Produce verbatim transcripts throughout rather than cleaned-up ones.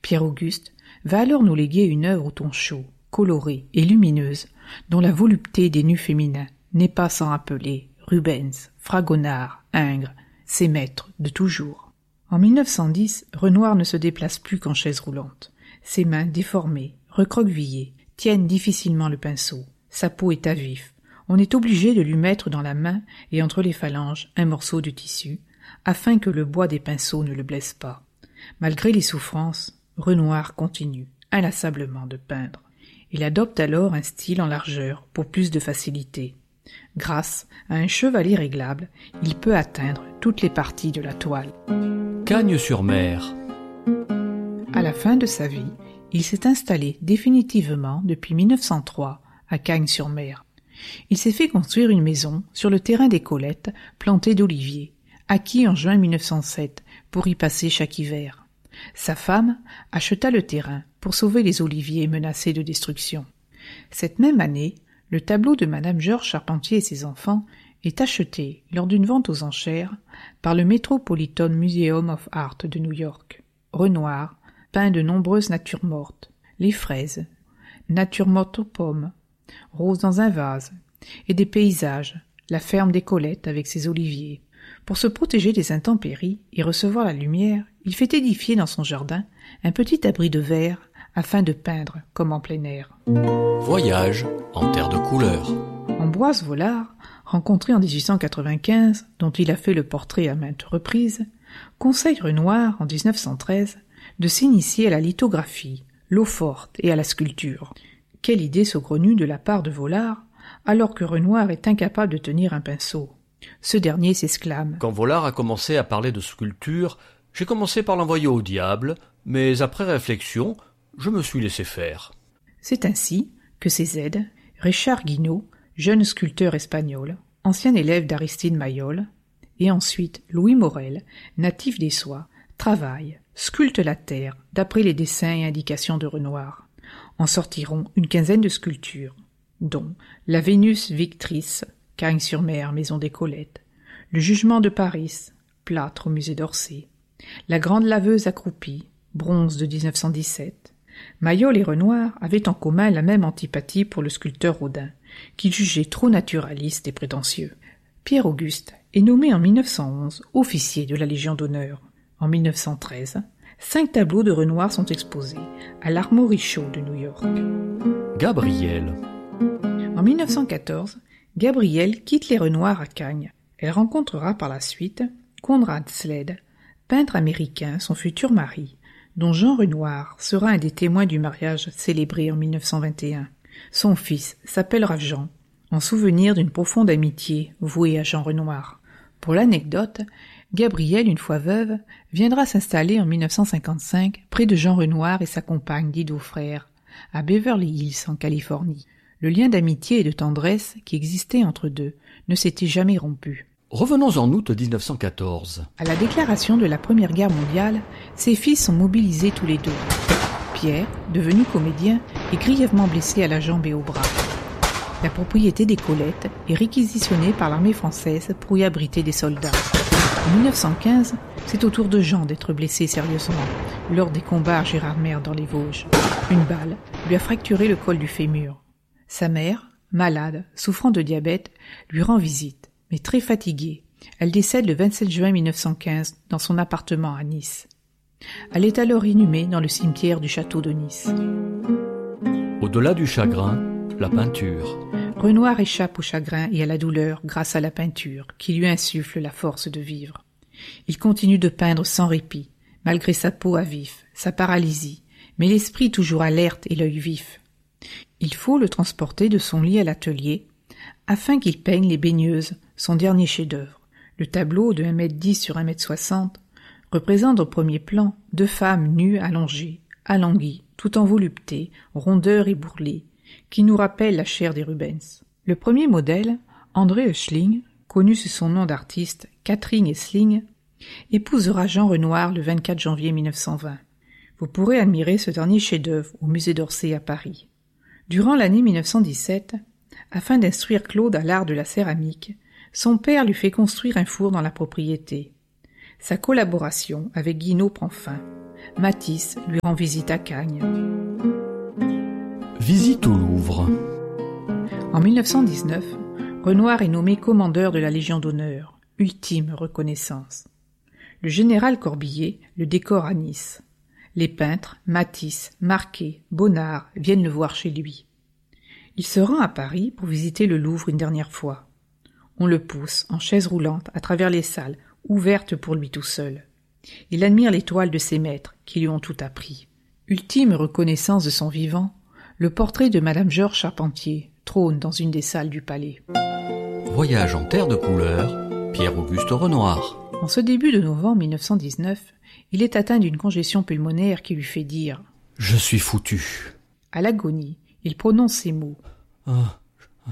Pierre-Auguste va alors nous léguer une œuvre au ton chaud, colorée et lumineuse, dont la volupté des nus féminins n'est pas sans rappeler Rubens, Fragonard, Ingres, ses maîtres de toujours. En mille neuf cent dix, Renoir ne se déplace plus qu'en chaise roulante. Ses mains déformées, recroquevillées, tiennent difficilement le pinceau. Sa peau est à vif. On est obligé de lui mettre dans la main et entre les phalanges un morceau de tissu, afin que le bois des pinceaux ne le blesse pas. Malgré les souffrances, Renoir continue inlassablement de peindre. Il adopte alors un style en largeur pour plus de facilité. Grâce à un chevalet réglable, il peut atteindre toutes les parties de la toile. Cagnes-sur-Mer. À la fin de sa vie, il s'est installé définitivement depuis mille neuf cent trois à Cagnes-sur-Mer. Il s'est fait construire une maison sur le terrain des Colettes plantée d'oliviers, acquis en juin mille neuf cent sept pour y passer chaque hiver. Sa femme acheta le terrain pour sauver les oliviers menacés de destruction. Cette même année, le tableau de Madame Georges Charpentier et ses enfants est acheté lors d'une vente aux enchères par le Metropolitan Museum of Art de New York. Renoir peint de nombreuses natures mortes, les fraises, natures mortes aux pommes, roses dans un vase, et des paysages, la ferme des Colettes avec ses oliviers. Pour se protéger des intempéries et recevoir la lumière, il fait édifier dans son jardin un petit abri de verre afin de peindre comme en plein air. Voyage en terre de couleur. Ambroise Vollard, rencontré en dix-huit cent quatre-vingt-quinze, dont il a fait le portrait à maintes reprises, conseille Renoir en dix-neuf cent treize de s'initier à la lithographie, l'eau-forte et à la sculpture. Quelle idée saugrenue de la part de Vollard, alors que Renoir est incapable de tenir un pinceau. Ce dernier s'exclame. Quand Vollard a commencé à parler de sculpture, j'ai commencé par l'envoyer au diable, mais après réflexion, je me suis laissé faire. C'est ainsi que ses aides, Richard Guinaud, jeune sculpteur espagnol, ancien élève d'Aristide Maillol, et ensuite Louis Morel, natif des Soies, travaillent, sculptent la terre d'après les dessins et indications de Renoir. En sortiront une quinzaine de sculptures, dont la Vénus Victrice, Cagnes-sur-Mer, maison des Colettes, le Jugement de Paris, plâtre au musée d'Orsay, la Grande Laveuse accroupie, bronze de dix-neuf cent dix-sept. Maillol et Renoir avaient en commun la même antipathie pour le sculpteur Rodin, qu'il jugeait trop naturaliste et prétentieux. Pierre-Auguste est nommé en mille neuf cent onze officier de la Légion d'honneur. En mille neuf cent treize, cinq tableaux de Renoir sont exposés à l'Armory Show de New York. Gabrielle. En mille neuf cent quatorze, Gabrielle quitte les Renoirs à Cagnes. Elle rencontrera par la suite Conrad Slade, peintre américain, son futur mari, dont Jean Renoir sera un des témoins du mariage célébré en mille neuf cent vingt et un. Son fils s'appellera Jean, en souvenir d'une profonde amitié vouée à Jean Renoir. Pour l'anecdote, Gabrielle, une fois veuve, viendra s'installer en mille neuf cent cinquante-cinq près de Jean Renoir et sa compagne dite aux frères, à Beverly Hills en Californie. Le lien d'amitié et de tendresse qui existait entre deux ne s'était jamais rompu. Revenons en août dix-neuf cent quatorze. À la déclaration de la Première Guerre mondiale, ses fils sont mobilisés tous les deux. Pierre, devenu comédien, est grièvement blessé à la jambe et au bras. La propriété des Colettes est réquisitionnée par l'armée française pour y abriter des soldats. En mille neuf cent quinze, c'est au tour de Jean d'être blessé sérieusement lors des combats à Gérardmer dans les Vosges. Une balle lui a fracturé le col du fémur. Sa mère, malade, souffrant de diabète, lui rend visite, mais très fatiguée. Elle décède le vingt-sept juin mille neuf cent quinze dans son appartement à Nice. Elle est alors inhumée dans le cimetière du château de Nice. Au-delà du chagrin, la peinture. Renoir échappe au chagrin et à la douleur grâce à la peinture, qui lui insuffle la force de vivre. Il continue de peindre sans répit, malgré sa peau à vif, sa paralysie, mais l'esprit toujours alerte et l'œil vif. Il faut le transporter de son lit à l'atelier, afin qu'il peigne les Baigneuses, son dernier chef-d'œuvre. Le tableau de un mètre dix sur un mètre soixante représente au premier plan deux femmes nues allongées, alanguies, tout en volupté, rondeur et bourrelet, qui nous rappellent la chair des Rubens. Le premier modèle, André Oechsling, connu sous son nom d'artiste Catherine Esling, épousera Jean Renoir le vingt-quatre janvier mille neuf cent vingt. Vous pourrez admirer ce dernier chef-d'œuvre au musée d'Orsay à Paris. Durant l'année mille neuf cent dix-sept, afin d'instruire Claude à l'art de la céramique, son père lui fait construire un four dans la propriété. Sa collaboration avec Guinaud prend fin. Matisse lui rend visite à Cagnes. Visite au Louvre. En mille neuf cent dix-neuf, Renoir est nommé commandeur de la Légion d'honneur, ultime reconnaissance. Le général Corbillet le décore à Nice. Les peintres, Matisse, Marquet, Bonnard viennent le voir chez lui. Il se rend à Paris pour visiter le Louvre une dernière fois. On le pousse en chaise roulante à travers les salles, ouvertes pour lui tout seul. Il admire les toiles de ses maîtres qui lui ont tout appris. Ultime reconnaissance de son vivant, le portrait de Madame Georges Charpentier trône dans une des salles du palais. Voyage en terre de couleur, Pierre-Auguste Renoir. En ce début de novembre mille neuf cent dix-neuf, il est atteint d'une congestion pulmonaire qui lui fait dire « Je suis foutu ». À l'agonie, il prononce ces mots. Ah, ah,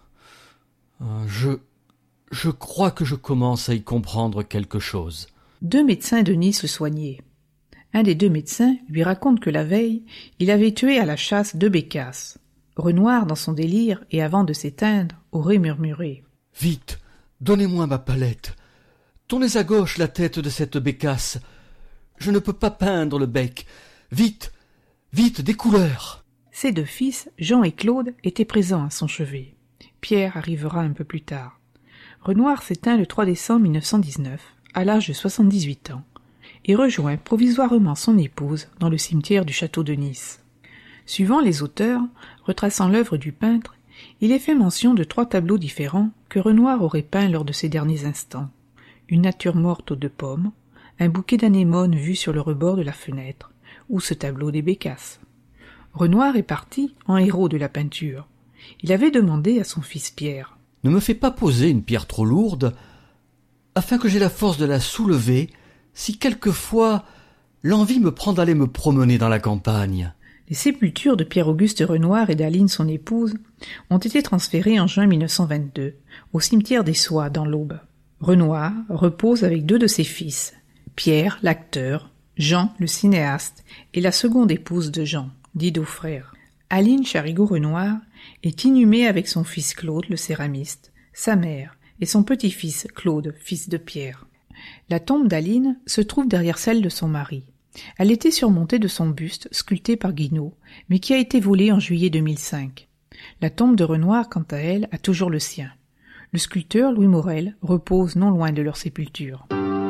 ah, je, je crois que je commence à y comprendre quelque chose. Deux médecins de Nice le soignaient. Un des deux médecins lui raconte que la veille, il avait tué à la chasse deux bécasses. Renoir, dans son délire, et avant de s'éteindre, aurait murmuré. « Vite, donnez-moi ma palette. Tournez à gauche la tête de cette bécasse. Je ne peux pas peindre le bec. Vite, vite, des couleurs !» Ses deux fils, Jean et Claude, étaient présents à son chevet. Pierre arrivera un peu plus tard. Renoir s'éteint le trois décembre mille neuf cent dix-neuf, à l'âge de soixante-dix-huit ans, et rejoint provisoirement son épouse dans le cimetière du château de Nice. Suivant les auteurs, retraçant l'œuvre du peintre, il est fait mention de trois tableaux différents que Renoir aurait peints lors de ses derniers instants. Une nature morte aux deux pommes, un bouquet d'anémones vu sur le rebord de la fenêtre, ou ce tableau des bécasses. Renoir est parti en héros de la peinture. Il avait demandé à son fils Pierre. « Ne me fais pas poser une pierre trop lourde, afin que j'aie la force de la soulever, si quelquefois l'envie me prend d'aller me promener dans la campagne. » Les sépultures de Pierre-Auguste Renoir et d'Aline, son épouse, ont été transférées en juin mille neuf cent vingt-deux, au cimetière des Soies, dans l'Aube. Renoir repose avec deux de ses fils, Pierre, l'acteur, Jean, le cinéaste, et la seconde épouse de Jean, dite aux frères. Aline Charigot-Renoir est inhumée avec son fils Claude, le céramiste, sa mère, et son petit-fils Claude, fils de Pierre. La tombe d'Aline se trouve derrière celle de son mari. Elle était surmontée de son buste, sculpté par Guinaud, mais qui a été volé en juillet deux mille cinq. La tombe de Renoir, quant à elle, a toujours le sien. Le sculpteur Louis Morel repose non loin de leur sépulture.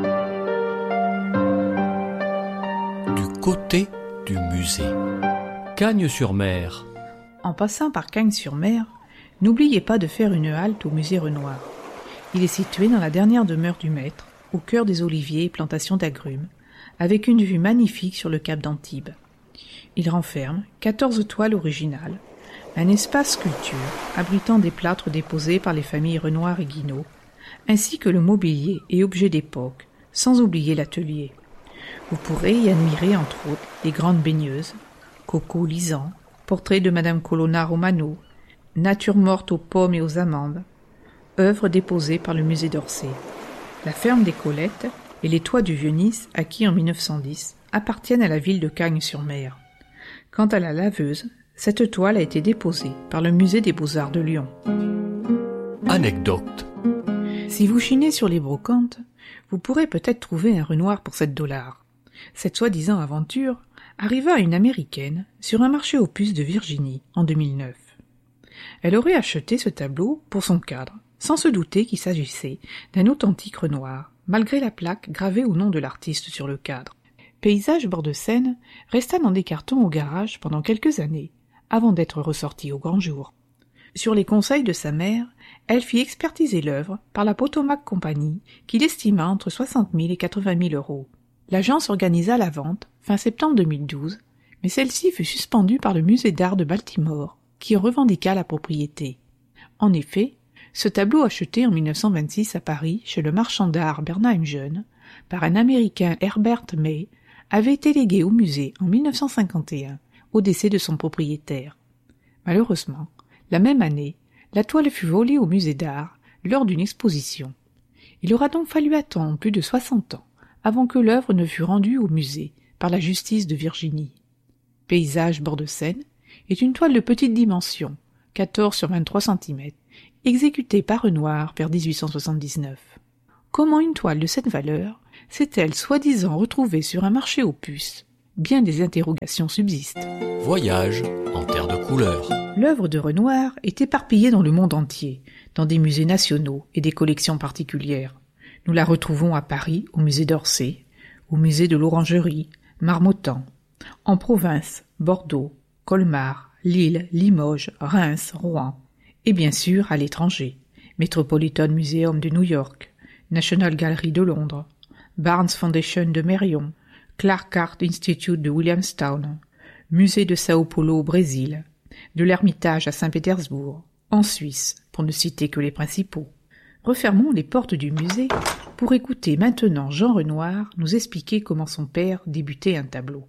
Du côté du musée. Cagnes-sur-Mer. En passant par Cagnes-sur-Mer, n'oubliez pas de faire une halte au musée Renoir. Il est situé dans la dernière demeure du maître, au cœur des oliviers et plantations d'agrumes, avec une vue magnifique sur le cap d'Antibes. Il renferme quatorze toiles originales, un espace sculpture abritant des plâtres déposés par les familles Renoir et Guinaud, ainsi que le mobilier et objets d'époque, sans oublier l'atelier. Vous pourrez y admirer entre autres les grandes baigneuses, Coco Lisan, portrait de Madame Colonna Romano, nature morte aux pommes et aux amandes, œuvres déposées par le musée d'Orsay. La ferme des Colettes et les toits du Vieux-Nice, acquis en mille neuf cent dix, appartiennent à la ville de Cagnes-sur-Mer. Quant à la laveuse, cette toile a été déposée par le musée des Beaux-Arts de Lyon. Anecdote. Si vous chinez sur les brocantes, vous pourrez peut-être trouver un Renoir pour sept dollars. Cette soi-disant aventure arriva à une Américaine sur un marché aux puces de Virginie en deux mille neuf. Elle aurait acheté ce tableau pour son cadre, sans se douter qu'il s'agissait d'un authentique Renoir, malgré la plaque gravée au nom de l'artiste sur le cadre. Paysage bord de Seine resta dans des cartons au garage pendant quelques années, avant d'être ressorti au grand jour. Sur les conseils de sa mère, elle fit expertiser l'œuvre par la Potomac Company, qui l'estima entre soixante mille et quatre-vingt mille euros. L'agence organisa la vente fin septembre deux mille douze, mais celle-ci fut suspendue par le musée d'art de Baltimore, qui revendiqua la propriété. En effet, ce tableau acheté en mille neuf cent vingt-six à Paris chez le marchand d'art Bernheim Jeune par un Américain Herbert May avait été légué au musée en mille neuf cent cinquante et un, au décès de son propriétaire. Malheureusement, la même année, la toile fut volée au musée d'art lors d'une exposition. Il aura donc fallu attendre plus de soixante ans avant que l'œuvre ne fût rendue au musée par la justice de Virginie. Paysage bord de Seine est une toile de petite dimension, quatorze sur vingt-trois centimètres, exécutée par Renoir vers dix-huit cent soixante-dix-neuf. Comment une toile de cette valeur S'est-elle soi-disant retrouvée sur un marché aux puces? Bien des interrogations subsistent. Voyage en terre de couleur. L'œuvre de Renoir est éparpillée dans le monde entier, dans des musées nationaux et des collections particulières. Nous la retrouvons à Paris, au musée d'Orsay, au musée de l'Orangerie, Marmottan, en province, Bordeaux, Colmar, Lille, Limoges, Reims, Rouen, et bien sûr à l'étranger, Metropolitan Museum de New York, National Gallery de Londres, Barnes Foundation de Merion, Clark Art Institute de Williamstown, Musée de Sao Paulo au Brésil, de l'Ermitage à Saint-Pétersbourg, en Suisse, pour ne citer que les principaux. Refermons les portes du musée pour écouter maintenant Jean Renoir nous expliquer comment son père débutait un tableau.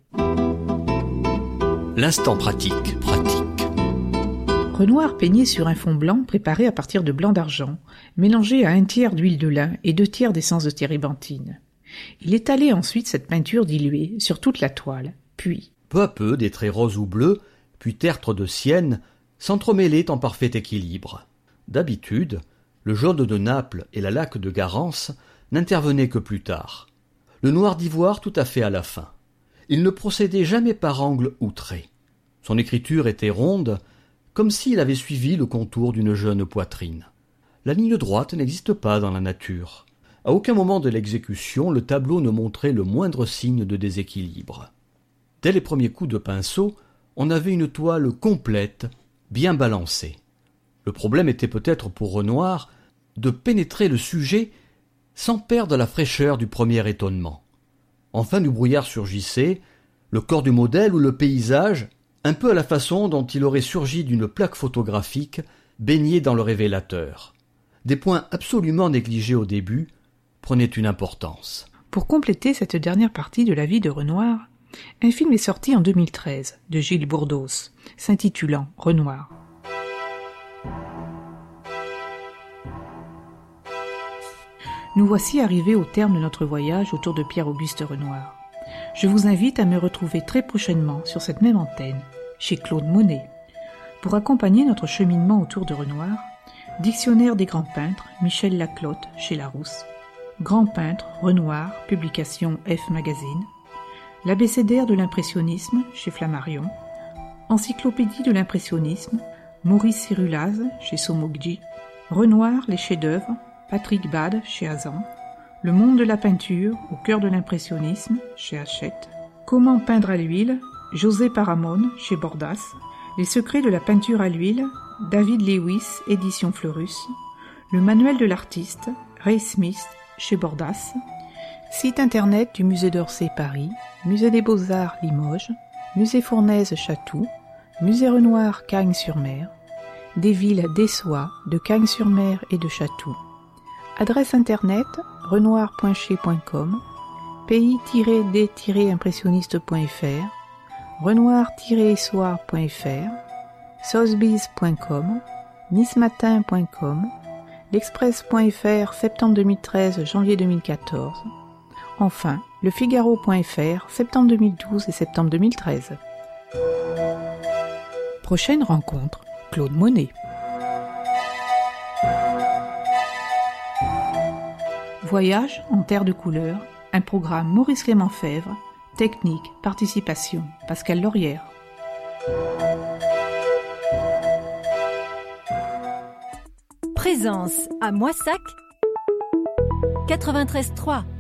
L'instant pratique, pratique. Renoir peignait sur un fond blanc préparé à partir de blanc d'argent, mélangé à un tiers d'huile de lin et deux tiers d'essence de térébenthine. Il étalait ensuite cette peinture diluée sur toute la toile, puis... Peu à peu, des traits roses ou bleus, puis tertres de sienne, s'entremêlaient en parfait équilibre. D'habitude, le jaune de Naples et la laque de Garance n'intervenaient que plus tard. Le noir d'ivoire tout à fait à la fin. Il ne procédait jamais par angle ou trait. Son écriture était ronde, comme s'il avait suivi le contour d'une jeune poitrine. La ligne droite n'existe pas dans la nature. À aucun moment de l'exécution, le tableau ne montrait le moindre signe de déséquilibre. Dès les premiers coups de pinceau, on avait une toile complète, bien balancée. Le problème était peut-être pour Renoir de pénétrer le sujet sans perdre la fraîcheur du premier étonnement. Enfin du brouillard surgissait, le corps du modèle ou le paysage, un peu à la façon dont il aurait surgi d'une plaque photographique baignée dans le révélateur. Des points absolument négligés au début prenaient une importance. Pour compléter cette dernière partie de la vie de Renoir, un film est sorti en deux mille treize de Gilles Bourdos, s'intitulant Renoir. Nous voici arrivés au terme de notre voyage autour de Pierre-Auguste Renoir. Je vous invite à me retrouver très prochainement sur cette même antenne, chez Claude Monet. Pour accompagner notre cheminement autour de Renoir, Dictionnaire des grands peintres, Michel Laclotte, chez Larousse, Grand peintre, Renoir, publication F Magazine, L'abécédaire de l'impressionnisme, chez Flammarion, Encyclopédie de l'impressionnisme, Maurice Cyrulaz, chez Somogyi, Renoir, les chefs-d'œuvre, Patrick Bade, chez Azan, Le monde de la peinture, au cœur de l'impressionnisme, chez Hachette, Comment peindre à l'huile, José Paramone, chez Bordas, Les secrets de la peinture à l'huile, David Lewis, édition Fleurus, Le manuel de l'artiste, Ray Smith, chez Bordas, site internet du Musée d'Orsay Paris, Musée des Beaux-Arts Limoges, Musée Fournaise Chatou, Musée Renoir Cagnes-sur-Mer, des villes d'Essois, de Cagnes-sur-Mer et de Chatou. Adresse internet renoir point chez point com, pays tiret des tiret impressionniste point f r, renoir tiret essoir point f r, sotheby's point com, nicematin point com, l'express point f r septembre deux mille treize janvier deux mille quatorze. Enfin, le figaro point f r septembre deux mille douze et septembre deux mille treize. Prochaine rencontre, Claude Monet. Voyage en terre de couleur, un programme Maurice Clément Fèvre, technique, participation, Pascal Laurière. Présence à Moissac quatre-vingt-treize trois.